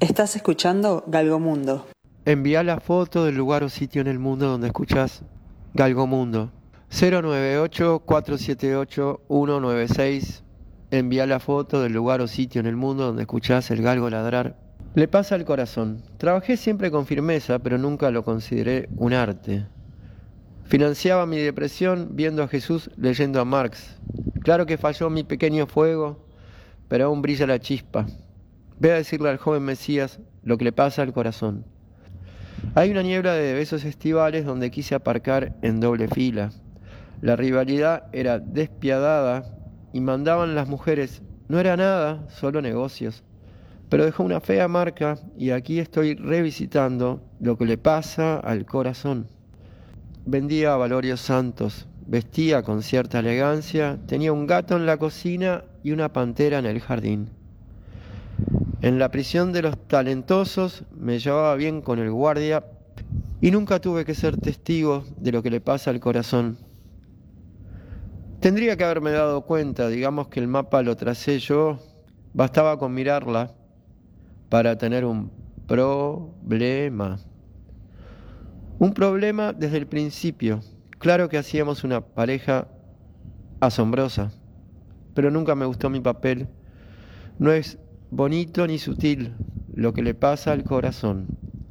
Estás escuchando Galgomundo. Envía la foto del lugar o sitio en el mundo donde escuchás Galgomundo. 098-478-196. Envía la foto del lugar o sitio en el mundo donde escuchás el galgo ladrar. Le pasa al corazón. Trabajé siempre con firmeza, pero nunca lo consideré un arte. Financiaba mi depresión viendo a Jesús leyendo a Marx. Claro que falló mi pequeño fuego, pero aún brilla la chispa. Ve a decirle al joven Mesías lo que le pasa al corazón. Hay una niebla de besos estivales donde quise aparcar en doble fila. La rivalidad era despiadada y mandaban las mujeres. No era nada, solo negocios. Pero dejó una fea marca y aquí estoy revisitando lo que le pasa al corazón. Vendía valorios santos, vestía con cierta elegancia, tenía un gato en la cocina y una pantera en el jardín. En la prisión de los talentosos me llevaba bien con el guardia y nunca tuve que ser testigo de lo que le pasa al corazón. Tendría que haberme dado cuenta, digamos que el mapa lo tracé yo, bastaba con mirarla para tener un problema. Un problema desde el principio. Claro que hacíamos una pareja asombrosa, pero nunca me gustó mi papel. No es bonito ni sutil lo que le pasa al corazón.